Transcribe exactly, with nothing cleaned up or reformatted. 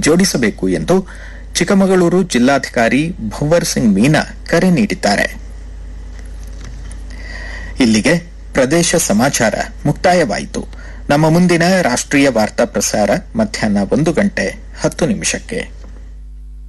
ಜೋಡಿಸಬೇಕು ಎಂದು ಚಿಕ್ಕಮಗಳೂರು ಜಿಲ್ಲಾಧಿಕಾರಿ ಭಂವರ್ ಸಿಂಗ್ ಮೀನಾ ಕರೆ ನೀಡಿದ್ದಾರೆ. ಇಲ್ಲಿಗೆ ಪ್ರದೇಶ ಸಮಾಚಾರ ಮುಕ್ತಾಯವಾಯಿತು. ನಮ್ಮ ಮುಂದಿನ ರಾಷ್ಟ್ರೀಯ ವಾರ್ತಾ ಪ್ರಸಾರ ಮಧ್ಯಾಹ್ನ ಒಂದು ಗಂಟೆ ಹತ್ತು ನಿಮಿಷಕ್ಕೆ.